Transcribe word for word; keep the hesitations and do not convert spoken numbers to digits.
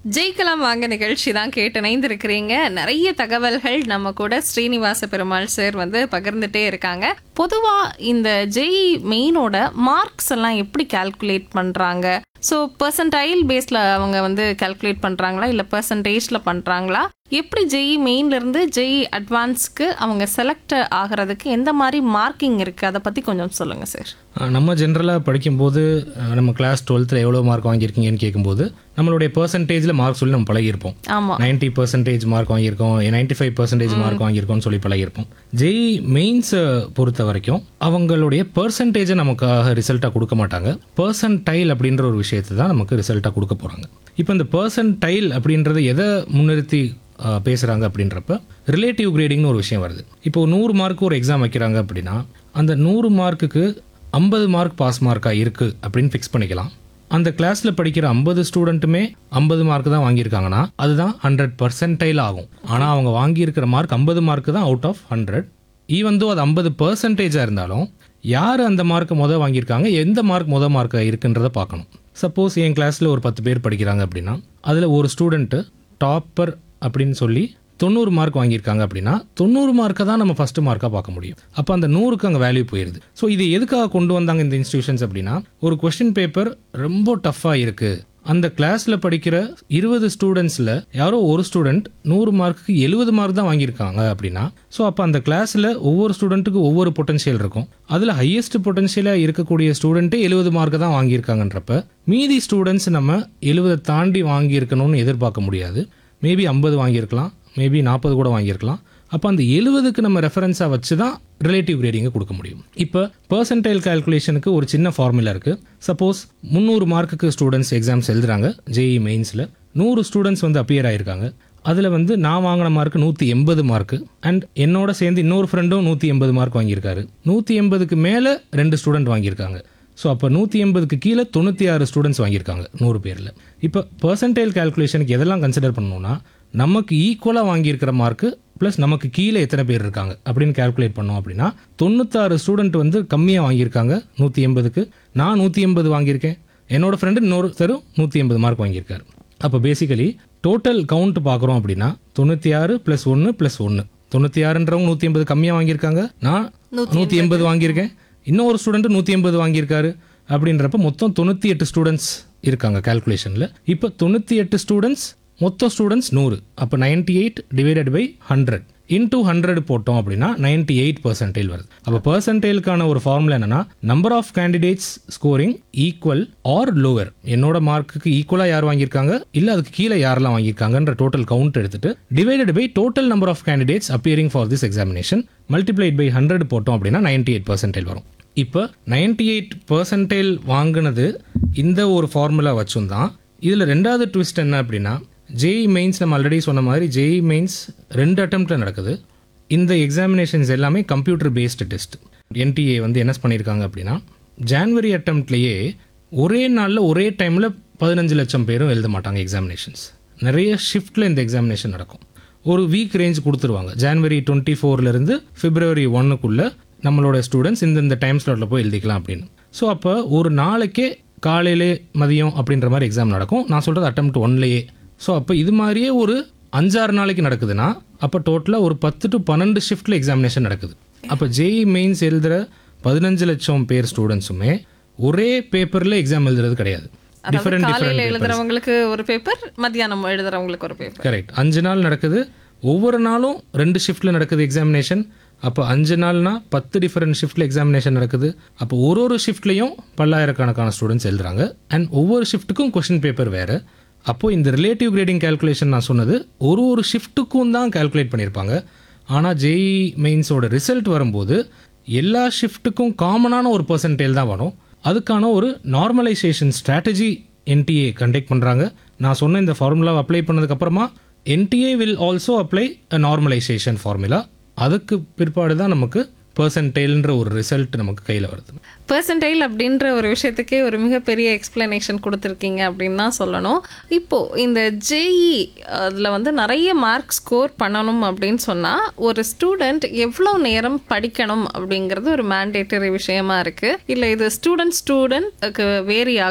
ஜெயிக்கலாம் வாங்க நிகழ்ச்சி தான் கேட்டு இணைந்திருக்கிறீங்க. நிறைய தகவல்கள் நம்ம கூட ஸ்ரீனிவாச பெருமாள் சார் வந்து பகிர்ந்துட்டே இருக்காங்க. பொதுவா இந்த ஜெய் மெயினோட மார்க்ஸ் எல்லாம் எப்படி கால்குலேட் பண்றாங்க? ஸோ பெர்சன்டைல் பேஸ்ல அவங்க வந்து கால்குலேட் பண்றாங்களா இல்லை பெர்சன்டேஜ்ல பண்றாங்களா? எப்படி ஜெய் மெயின்ல இருந்து ஜெய் அட்வான்ஸ்க்கு அவங்க செலக்ட் ஆகிறதுக்கு எந்த மாதிரி மார்க்கிங் இருக்கு, அதை பத்தி கொஞ்சம் சொல்லுங்க சார். நம்ம ஜென்ரலாக படிக்கும்போது நம்ம கிளாஸ் டுவெல்த்தில் எவ்வளோ மார்க் வாங்கியிருக்கீங்கன்னு கேட்கும்போது நம்மளுடைய பர்சன்டேஜில் மார்க் சொல்லி நம்ம பழகியிருப்போம். ஆமாம், நைன்ட்டி பர்சன்டேஜ் மார்க் வாங்கியிருக்கோம், நைன்ட்டி ஃபைவ் பர்சன்டேஜ் மார்க் வாங்கியிருக்கோம்னு சொல்லி பழகியிருப்போம். ஜெய் மெயின்ஸை பொறுத்த வரைக்கும் அவங்களுடைய பர்சன்டேஜை நமக்காக ரிசல்ட்டாக கொடுக்க மாட்டாங்க. பர்சன்டைல் அப்படின்ற ஒரு விஷயத்தை தான் நமக்கு ரிசல்ட்டாக கொடுக்க போகிறாங்க. இப்போ இந்த பர்சன்டைல் அப்படின்றத எதை முன்னிறுத்தி பேசுகிறாங்க அப்படின்றப்ப ரிலேட்டிவ் கிரேடிங்னு ஒரு விஷயம் வருது. இப்போ நூறு மார்க்கு ஒரு எக்ஸாம் வைக்கிறாங்க அப்படின்னா அந்த நூறு மார்க்குக்கு ஐம்பது மார்க் பாஸ் மார்க்காக இருக்குது அப்படின்னு ஃபிக்ஸ் பண்ணிக்கலாம். அந்த கிளாஸில் படிக்கிற ஐம்பது ஸ்டூடெண்ட்டுமே ஐம்பது மார்க் தான் வாங்கியிருக்காங்கன்னா அதுதான் ஹண்ட்ரட் பர்சன்டைல் ஆகும். ஆனால் அவங்க வாங்கியிருக்கிற மார்க் ஐம்பது மார்க்கு தான் out of hundred. Even though அது ஐம்பது பர்சன்டேஜாக இருந்தாலும் யார் அந்த மார்க்கை மொதல் வாங்கியிருக்காங்க, எந்த மார்க் மொதல் மார்க்காக இருக்குன்றதை பார்க்கணும். சப்போஸ் என் கிளாஸில் ஒரு பத்து பேர் படிக்கிறாங்க அப்படின்னா அதில் ஒரு ஸ்டூடெண்ட்டு டாப்பர் அப்படின்னு சொல்லி தொண்ணூறு மார்க் வாங்கியிருக்காங்க அப்படின்னா தொண்ணூறு மார்க்கை தான் நம்ம ஃபஸ்ட்டு மார்க்காக பார்க்க முடியும். அப்போ அந்த நூறுக்கு அங்கே வேல்யூ போயிடுது. ஸோ இது எதுக்காக கொண்டு வந்தாங்க இந்த இன்ஸ்டிடியூஷன்ஸ் அப்படின்னா, ஒரு கொஸ்டின் பேப்பர் ரொம்ப டஃப்பாக இருக்குது, அந்த கிளாஸில் படிக்கிற இருபது ஸ்டூடெண்ட்ஸில் யாரோ ஒரு ஸ்டூடெண்ட் நூறு மார்க்குக்கு எழுபது மார்க் தான் வாங்கியிருக்காங்க அப்படின்னா ஸோ அப்போ அந்த கிளாஸில் ஒவ்வொரு ஸ்டூடெண்ட்டுக்கு ஒவ்வொரு பொட்டன்ஷியல் இருக்கும். அதில் ஹையஸ்ட் பொட்டன்ஷியலாக இருக்கக்கூடிய ஸ்டூடெண்ட்டே எழுபது மார்க்கு தான் வாங்கியிருக்காங்கன்றப்ப மீதி ஸ்டூடெண்ட்ஸ் நம்ம எழுபதை தாண்டி வாங்கியிருக்கணும்னு எதிர்பார்க்க முடியாது. மேபி ஐம்பது வாங்கியிருக்கலாம், மேபி நாற்பது கூட வாங்கியிருக்கலாம். அப்போ அந்த எழுபதுக்கு நம்ம ரெஃபரன்ஸாக வச்சு தான் ரிலேட்டிவ் கிரேடிங்கை கொடுக்க முடியும். இப்போ பர்சன்டைல் கால்குலேஷனுக்கு ஒரு சின்ன ஃபார்முலா இருக்குது. சப்போஸ் முந்நூறு மார்க்குக்கு ஸ்டூடெண்ட்ஸ் எக்ஸாம்ஸ் எழுதுறாங்க ஜேஇ மெயின்ஸில், நூறு ஸ்டூடெண்ட்ஸ் வந்து அப்பியர் ஆகியிருக்காங்க. அதில் வந்து நான் வாங்கின மார்க்கு நூற்றி எண்பது மார்க்கு அண்ட் என்னோட சேர்ந்து இன்னொரு ஃப்ரெண்டும் நூற்றி எண்பது மார்க் வாங்கியிருக்காரு. நூற்றி எண்பதுக்கு மேலே ரெண்டு ஸ்டூடெண்ட் வாங்கியிருக்காங்க. ஸோ அப்போ நூற்றி எண்பதுக்கு கீழே தொண்ணூற்றி ஆறு ஸ்டூடெண்ட்ஸ் வாங்கியிருக்காங்க நூறு பேரில். இப்போ பர்சன்டைல் கால்குலேஷனுக்கு எதெல்லாம் கன்சிடர் பண்ணணும்னா நமக்கு ஈக்குவலாக வாங்கியிருக்கிற மார்க்கு ப்ளஸ் நமக்கு கீழே எத்தனை பேர் இருக்காங்க அப்படின்னு கால்குலேட் பண்ணோம் அப்படின்னா தொண்ணூத்தாறு ஸ்டூடெண்ட் வந்து கம்மியாக வாங்கியிருக்காங்க நூற்றி எண்பதுக்கு. நான் நூற்றி எண்பது வாங்கியிருக்கேன், என்னோட ஃப்ரெண்டு இன்னொரு தரும் நூற்றி எண்பது மார்க் வாங்கியிருக்காரு. அப்போ பேசிக்கலி டோட்டல் கவுண்ட் பார்க்குறோம் அப்படின்னா தொண்ணூற்றி ஆறு ப்ளஸ் ஒன்று ப்ளஸ் ஒன்று, தொண்ணூற்றி ஆறுன்றவங்க நூற்றி எண்பது கம்மியாக வாங்கியிருக்காங்க, நான் நூற்றி எண்பது வாங்கியிருக்கேன், இன்னொரு ஸ்டூடெண்ட்டு நூற்றி எண்பது வாங்கியிருக்காரு. அப்படின்றப்ப மொத்தம் தொண்ணூற்றி எட்டு ஸ்டூடெண்ட்ஸ் இருக்காங்க கால்குலேஷனில். இப்போ தொண்ணூற்றி எட்டு ஸ்டூடெண்ட்ஸ் மொத்தம் ஸ்டூடெண்ட்ஸ் நூறு, அப்போ ninety eight divided by hundred into hundred போட்டோம் அப்படின்னா நைன்டி எயிட் பர்சன்டேஜ் வருது. அப்போ பர்சன்டேஜ்க்கான ஒரு ஃபார்முலா என்னன்னா number of candidates scoring equal R lower, என்னோட மார்க்குக்கு ஈக்குவலாக யார் வாங்கியிருக்காங்க இல்லை அதுக்கு கீழே யாரெல்லாம் வாங்கியிருக்காங்கன்ற டோட்டல் கவுண்ட் எடுத்துட்டு divided by total number of candidates appearing for this examination multiplied by hundred போட்டோம் அப்படின்னா நைன்டி எயிட் பர்சன்டேஜ் வரும். இப்போ நைன்டி எயிட் பர்சன்டேஜ் வாங்கினது இந்த ஒரு ஃபார்முலா வச்சும் தான். இதில் ரெண்டாவது ட்விஸ்ட் என்ன அப்படின்னா ஜேஇ மெயின்ஸ் நம்ம ஆல்ரெடி சொன்ன மாதிரி ஜேஇ மெயின்ஸ் ரெண்டு அட்டெம்ப்டில் நடக்குது. இந்த எக்ஸாமினேஷன்ஸ் எல்லாமே கம்ப்யூட்டர் பேஸ்டு டெஸ்ட். என்டிஏ வந்து என்ன பண்ணியிருக்காங்க அப்படின்னா ஜான்வரி அட்டெம்ப்ட்லேயே ஒரே நாளில் ஒரே டைமில் பதினஞ்சு லட்சம் பேரும் எழுத மாட்டாங்க எக்ஸாமினேஷன்ஸ். நிறைய ஷிஃப்ட்டில் இந்த எக்ஸாமினேஷன் நடக்கும். ஒரு வீக் ரேஞ்ச் கொடுத்துருவாங்க. ஜான்வரி டுவெண்ட்டி ஃபோர்லேருந்து பிப்ரவரி ஒன்னுக்குள்ளே நம்மளோட ஸ்டூடெண்ட்ஸ் இந்த டைம் ஸ்லாட்டில் போய் எழுதிக்கலாம் அப்படின்னு. ஸோ அப்போ ஒரு நாளைக்கே காலையிலே மதியம் அப்படின்ற மாதிரி எக்ஸாம் நடக்கும். நான் சொல்கிறது அட்டெம்ப்ட் ஒன்லேயே. ஸோ அப்போ இது மாதிரியே ஒரு அஞ்சாறு நாளைக்கு நடக்குதுன்னா அப்போ டோட்டலாக ஒரு பத்து டு பன்னெண்டு ஷிஃப்ட்டில் எக்ஸாமினேஷன் நடக்குது. அப்போ ஜேஇ மெயின்ஸ் எழுதுகிற பதினஞ்சு லட்சம் பேர் ஸ்டூடெண்ட்ஸுமே ஒரே பேப்பரில் எக்ஸாம் எழுதுறது கிடையாது. டிஃபரெண்ட் டிஃபரெண்ட் எழுதுறவங்களுக்கு ஒரு பேப்பர், மத்தியானம் எழுதுறவங்களுக்கு ஒரு பேப்பர். கரெக்ட். அஞ்சு நாள் நடக்குது, ஒவ்வொரு நாளும் ரெண்டு ஷிஃப்ட்டில் நடக்குது எக்ஸாமினேஷன். அப்போ அஞ்சு நாள்னா பத்து டிஃபரெண்ட் ஷிஃப்ட்டில் எக்ஸாமினேஷன் நடக்குது. அப்போ ஒரு ஒரு ஷிஃப்ட்லேயும் பல்லாயிரக்கணக்கான ஸ்டூடெண்ட்ஸ் எழுதுறாங்க அண்ட் ஒவ்வொரு ஷிஃப்ட்டுக்கும் கொஷின் பேப்பர் வேறு. அப்போது இந்த ரிலேட்டிவ் கிரேடிங் கால்குலேஷன் நான் சொன்னது ஒரு ஒரு ஷிஃப்ட்டுக்கும் தான் கால்குலேட் பண்ணியிருப்பாங்க. ஆனால் ஜேஇ மெயின்ஸோட ரிசல்ட் வரும்போது எல்லா ஷிஃப்ட்டுக்கும் காமனான ஒரு பர்சன்டேஜ் தான் வரும். அதுக்கான ஒரு நார்மலைசேஷன் ஸ்ட்ராட்டஜி என்டிஏ கண்டக்ட் பண்ணுறாங்க. நான் சொன்ன இந்த ஃபார்முலாவை அப்ளை பண்ணதுக்கப்புறமா NDA will also apply a normalisation formula. அதுக்கு பிற்பாடு தான் நமக்கு பர்சன்டைல்ன்ற ஒரு ரிசல்ட் நமக்கு கையில் வருது. பர்சன்டைல் அப்படின்ற ஒரு விஷயத்துக்கே ஒரு மிகப்பெரிய எக்ஸ்பிளனேஷன் கொடுத்துருக்கீங்க அப்படின்னு தான் சொல்லணும். இப்போது இந்த ஜேஇ அதில் வந்து நிறைய மார்க் ஸ்கோர் பண்ணணும் அப்படின்னு சொன்னால் ஒரு ஸ்டூடெண்ட் எவ்வளோ நேரம் படிக்கணும் அப்படிங்கிறது ஒரு மேண்டேட்டரி விஷயமா இருக்குது. இல்லை இது ஸ்டூடெண்ட் ஸ்டூடெண்ட்க்கு வேரி